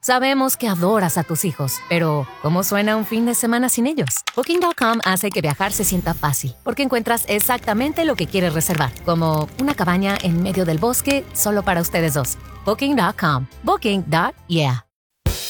Sabemos que adoras a tus hijos, pero ¿cómo suena un fin de semana sin ellos? Booking.com hace que viajar se sienta fácil, porque encuentras exactamente lo que quieres reservar, como una cabaña en medio del bosque solo para ustedes dos. Booking.com. Booking.yeah.